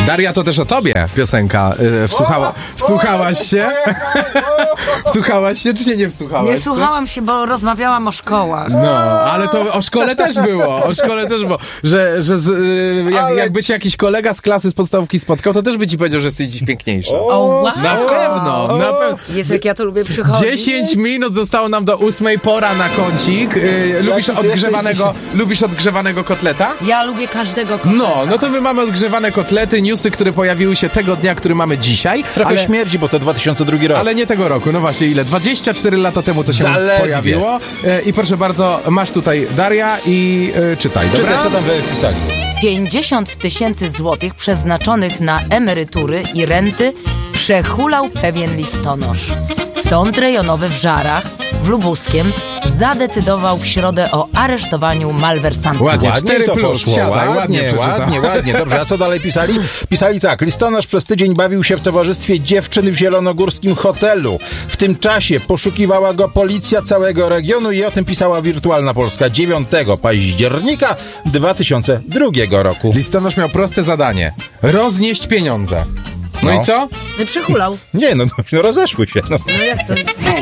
Daria, to też o tobie piosenka. Wsłuchałaś się? Wsłuchałaś się, czy się nie wsłuchałaś? Nie słuchałam się, bo rozmawiałam o szkołach. No, ale to o szkole też było. Jakby cię jakiś kolega z klasy z podstawówki spotkał, to też by ci powiedział, że jesteś dziś piękniejsza. O, wow. Na pewno. Jest, jak ja to lubię przychodzić. 10 minut zostało nam do 8, pora na kącik. Lubisz odgrzewanego kotleta? Ja lubię każdego kotleta. No to my mamy odgrzewane kotlety, newsy, które pojawiły się tego dnia, który mamy dzisiaj. Trochę śmierdzi, bo to 2002 rok. Ale nie tego roku, no właśnie ile? 24 lata temu to się pojawiło. I proszę bardzo, masz tutaj Daria i czytaj, dobra? Czytaj, co tam pisali. 50 000 złotych przeznaczonych na emerytury i renty przehulał pewien listonosz. Sąd rejonowy w Żarach, w Lubuskiem, zadecydował w środę o aresztowaniu malwersantów. Ładnie, 4 to plus, poszło. siadaj, Ładnie. Dobrze, a co dalej pisali? Pisali tak. Listonosz przez tydzień bawił się w towarzystwie dziewczyn w zielonogórskim hotelu. W tym czasie poszukiwała go policja całego regionu i o tym pisała Wirtualna Polska 9 października 2002 roku. Listonosz miał proste zadanie. Roznieść pieniądze. No i co? Przehulał. Nie, no rozeszły się. No. No jak to?